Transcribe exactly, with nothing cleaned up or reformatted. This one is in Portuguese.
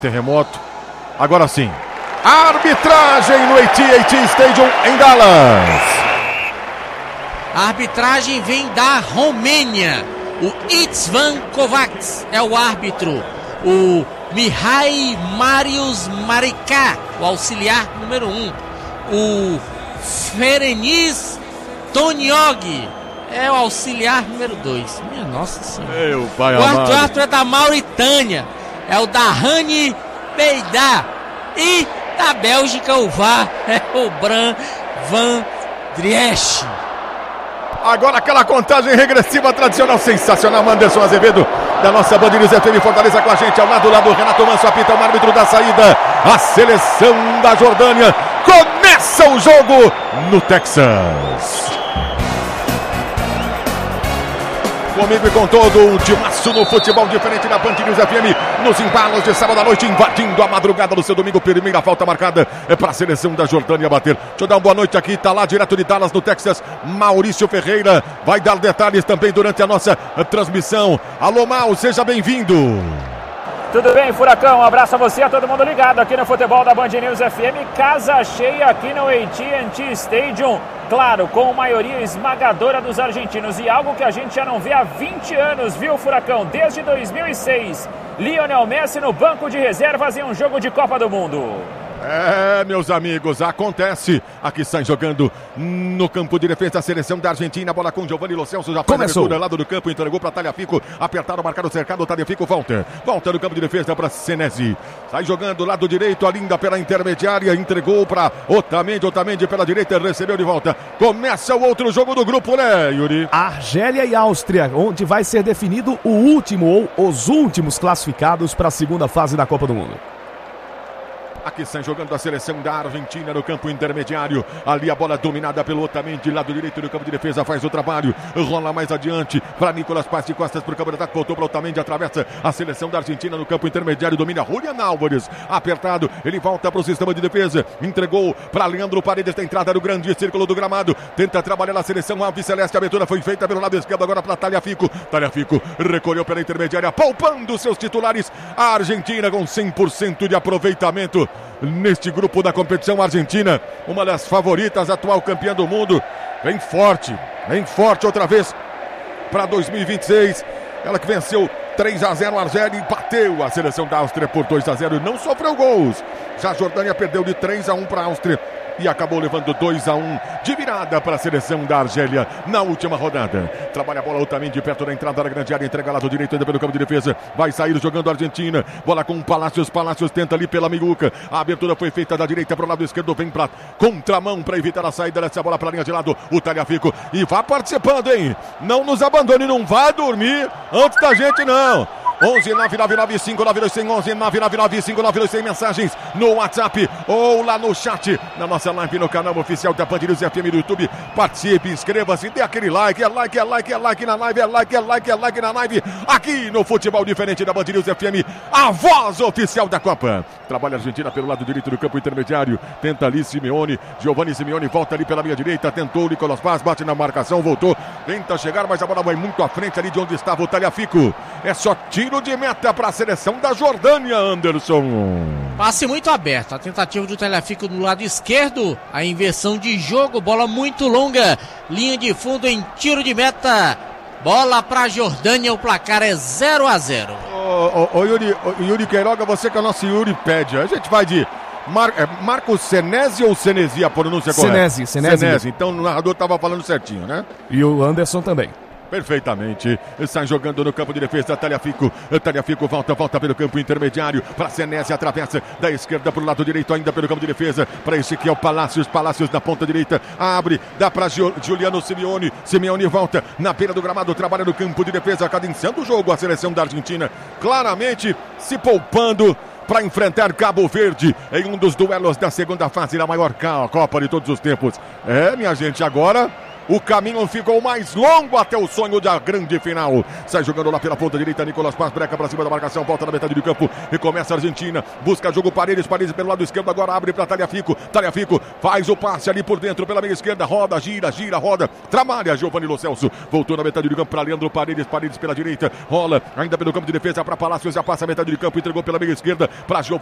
Terremoto, agora sim. Arbitragem no A T and T Stadium em Dallas. A arbitragem vem da Romênia. O Itzvan Kovacs é o árbitro. O Mihai Marius Marica, o auxiliar número um. O Ferenis Toniog é o auxiliar número dois. Minha nossa senhora. Meu pai o amado. O árbitro é da Mauritânia. É o Dahani Beidá. E da Bélgica o V A R é o Bran Van Driesch. Agora aquela contagem regressiva tradicional, sensacional. Anderson Azevedo, da nossa Band News F M Fortaleza com a gente. Ao lado lá do Renato Manso, apita o árbitro da saída. A seleção da Jordânia começa o jogo no Texas. Comigo e com todo o timaço no futebol diferente da Band News F M, nos embalos de sábado à noite, invadindo a madrugada do seu domingo. Primeira falta marcada é para a seleção da Jordânia bater. Deixa eu dar uma boa noite aqui, tá lá direto de Dallas, no Texas, Maurício Ferreira, vai dar detalhes também durante a nossa transmissão. Alô, Mal, seja bem-vindo. Tudo bem, Furacão? Um abraço a você, a todo mundo ligado aqui no futebol da Band News F M. Casa cheia aqui no A T and T Stadium. Claro, com maioria esmagadora dos argentinos. E algo que a gente já não vê há vinte anos, viu, Furacão? Desde dois mil e seis. Lionel Messi no banco de reservas em um jogo de Copa do Mundo. É, meus amigos, acontece. Aqui sai jogando no campo de defesa a seleção da Argentina. Bola com Giovanni Lo Celso, já faz a lado do campo, entregou para Tagliafico. Apertaram, marcaram o cercado, Tagliafico volta. Volta no campo de defesa para Senesi. Sai jogando lado direito, a linda pela intermediária, entregou para Otamendi, Otamendi pela direita, recebeu de volta. Começa o outro jogo do grupo, né, Yuri? Argélia e Áustria, onde vai ser definido o último ou os últimos classificados para a segunda fase da Copa do Mundo. Aqui sai jogando a seleção da Argentina no campo intermediário. Ali a bola dominada pelo Otamendi, lado direito do campo de defesa, faz o trabalho. Rola mais adiante para Nicolas Paz de costas para o campo de ataque. Voltou para o Otamendi, atravessa a seleção da Argentina no campo intermediário. Domina Julián Álvares, apertado. Ele volta para o sistema de defesa. Entregou para Leandro Paredes da entrada do grande círculo do gramado. Tenta trabalhar a seleção Alves Celeste. A abertura foi feita pelo lado esquerdo agora para Tagliafico. Tagliafico recolheu pela intermediária, poupando seus titulares. A Argentina com cem por cento de aproveitamento neste grupo da competição. Argentina, uma das favoritas, atual campeã do mundo, vem forte, vem forte outra vez para dois mil e vinte e seis. Ela que venceu três a zero a Argélia e bateu a seleção da Áustria por dois a zero e não sofreu gols. Já a Jordânia perdeu de três a um para a Áustria e acabou levando dois a um de virada para a seleção da Argélia na última rodada. Trabalha a bola Otamendi perto da entrada da grande área, entrega lado direito ainda pelo campo de defesa, vai sair jogando a Argentina, bola com Palácios, Palácios tenta ali pela Miguca, a abertura foi feita da direita para o lado esquerdo, vem para contramão para evitar a saída dessa bola para a linha de lado, o Tagliafico, e vá participando, hein, não nos abandone, não vá dormir antes da gente não. onze nove nove nove cinco nove dois zero zero, onze nove nove nove cinco nove dois zero zero, mensagens no WhatsApp ou lá no chat, na nossa live no canal oficial da Band News F M do YouTube. Participe, inscreva-se, dê aquele like, é like, é like, é like na live, é like, é like, é like na live, aqui no Futebol Diferente da Band News F M, a voz oficial da Copa. Trabalha a Argentina pelo lado direito do campo intermediário, tenta ali Simeone, Giovanni Simeone volta ali pela minha direita, tentou Nicolas Paz, bate na marcação, voltou, tenta chegar, mas a bola vai muito à frente ali de onde estava o Tagliafico. É só tiro de meta para a seleção da Jordânia, Anderson. Passe muito aberto, a tentativa do Tagliafico do lado esquerdo, a inversão de jogo, bola muito longa, linha de fundo em tiro de meta, bola para a Jordânia, o placar é zero a zero. Ô, ô, ô Yuri, ô, Yuri Queiroga, você que é o nosso Yuri pede, a gente vai de Mar, é Marcos Senesi ou Senesi, a pronúncia correta? Senesi, Senesi. Senesi, então o narrador estava falando certinho, né? E o Anderson também. Perfeitamente, sai jogando no campo de defesa, Tagliafico, Tagliafico volta, volta pelo campo intermediário, para Senesi, atravessa da esquerda para o lado direito, ainda pelo campo de defesa, para Ezequiel Palácios, Palácios na ponta direita, abre, dá para Giuliano Simeone, Simeone volta na beira do gramado, trabalha no campo de defesa, cadenciando o jogo, a seleção da Argentina, claramente se poupando para enfrentar Cabo Verde em um dos duelos da segunda fase da maior Copa de todos os tempos. É, minha gente, agora O caminho ficou mais longo até o sonho da grande final. Sai jogando lá pela ponta direita, Nicolas Paz, breca pra cima da marcação, volta na metade do campo, recomeça a Argentina, busca jogo Paredes, Paredes pelo lado esquerdo, agora abre pra Tagliafico, Tagliafico faz o passe ali por dentro, pela meia esquerda, roda, gira, gira, roda, trabalha Giovanni Lo Celso, voltou na metade do campo pra Leandro Paredes, Paredes pela direita, rola, ainda pelo campo de defesa pra Palácios, já passa a metade do campo, entregou pela meia esquerda pra Giovanni